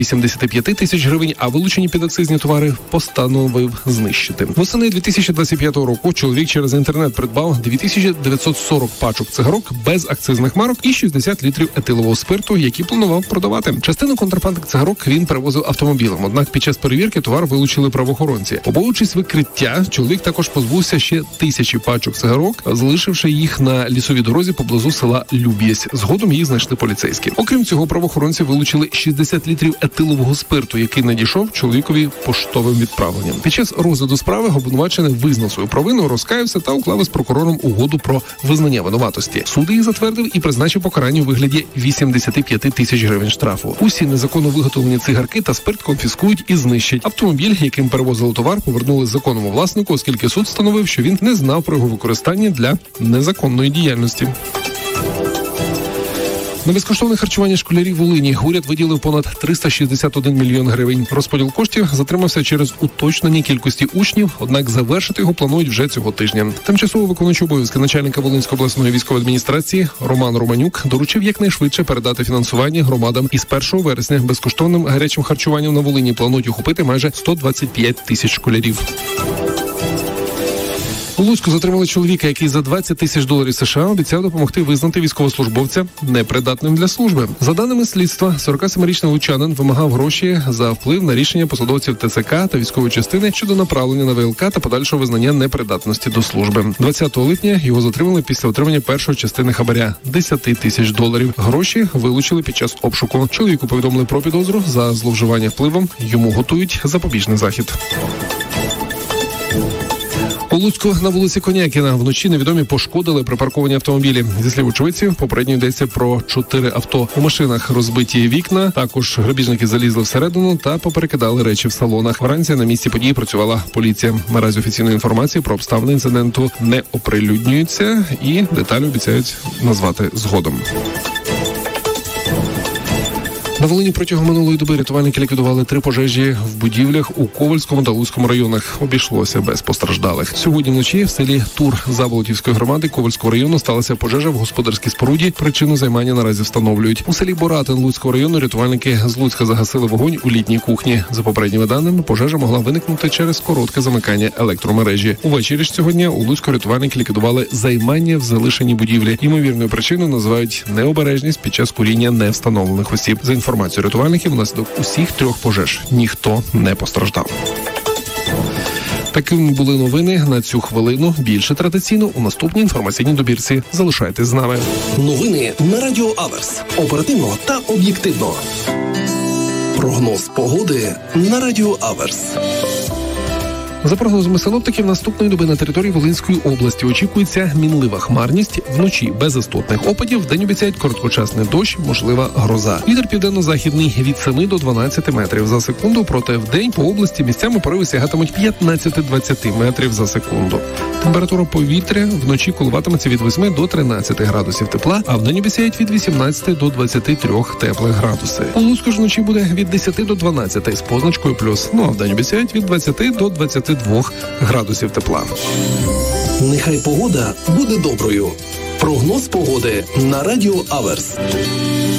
85 тисяч гривень, а вилучені підакцизні товари постановив знищити. Восени 2025 року чоловік через інтернет придбав 2940 пачок цигарок без акцизних марок і 60 літрів етилового спирту, які планував продавати. Частину контрабандних цигарок він перевозив автомобілем, однак під час перевірки товар вилучили правоохоронці. Побоюючись викриття, чоловік також позбувся ще 1000 пачок цигарок, залишивши їх на лісовій дорозі поблизу села Люб'язь. Згодом їх знайшли поліцейські. Окрім цього, правоохоронці вилучили 60 літрів етилового спирту, який надійшов чоловікові поштовим відправленням. Під час розгляду справи обвинувачений визнав свою провину, розкаявся та уклав із прокурором угоду про визнання винуватості. Суд її затвердив і призначив покарання у вигляді 85 тисяч гривень штрафу. Усі незаконно виготовлені цигарки та спирт конфіскують і знищать. Автомобіль, яким перевозили товар, повернули законному власнику, оскільки суд встановив, що він не знав про його використання для незаконної діяльності. На безкоштовне харчування школярів Волині уряд виділив понад 361 мільйон гривень. Розподіл коштів затримався через уточнення кількості учнів, однак завершити його планують вже цього тижня. Тимчасово виконуючий обов'язки начальника Волинської обласної військової адміністрації Роман Романюк доручив якнайшвидше передати фінансування громадам. Із 1 вересня безкоштовним гарячим харчуванням на Волині планують охопити майже 125 тисяч школярів. У Луцьку затримали чоловіка, який за $20 тисяч США обіцяв допомогти визнати військовослужбовця непридатним для служби. За даними слідства, 47-річний лучанин вимагав гроші за вплив на рішення посадовців ТЦК та військової частини щодо направлення на ВЛК та подальшого визнання непридатності до служби. 20 липня його затримали після отримання першої частини хабаря – $10 тисяч. Гроші вилучили під час обшуку. Чоловіку повідомили про підозру за зловживання впливом. Йому готують запобіжний захід. У Луцьку на вулиці Конякіна вночі невідомі пошкодили припарковані автомобілі. Зі слів очевидців, попередньо йдеться про 4 авто. У машинах розбиті вікна, також грабіжники залізли всередину та поперекидали речі в салонах. Вранці на місці події працювала поліція. Наразі офіційної інформації про обставини інциденту не оприлюднюється і деталі обіцяють назвати згодом. На Волині протягом минулої доби рятувальники ліквідували 3 пожежі в будівлях у Ковальському та Луцькому районах. Обійшлося без постраждалих. Сьогодні вночі в селі Тур Заболотівської громади Ковальського району сталася пожежа в господарській споруді. Причину займання наразі встановлюють. У селі Боратин Луцького району рятувальники з Луцька загасили вогонь у літній кухні. За попередніми даними, пожежа могла виникнути через коротке замикання електромережі. Увечері ж цього дня у Луцьку рятувальники ліквідували займання в залишеній будівлі. Ймовірною причиною називають необережність під час куріння невстановлених осіб. За інформацією рятувальників, внаслідок усіх 3 пожеж ніхто не постраждав. Такими були новини на цю хвилину. Більше традиційно у наступній інформаційній добірці. Залишайтесь з нами. Новини на Радіо Аверс. Оперативно та об'єктивно. Прогноз погоди на Радіо Аверс. За прогнозами синоптиків, наступної доби на території Волинської області очікується мінлива хмарність, вночі без істотних опадів, вдень обіцяють короткочасний дощ, можлива гроза. Вітер південно-західний від 7 до 12 метрів за секунду, проте вдень по області місцями пориви сягатимуть 15-20 метрів за секунду. Температура повітря вночі коливатиметься від 8 до 13 градусів тепла, а вдень обіцяють від 18 до 23 теплих градуси. У Луцьку ж вночі буде від 10 до 12 з позначкою плюс, а вдень обіцяють від 20 до 22 градусів тепла. Нехай погода буде доброю. Прогноз погоди на Радіо Аверс.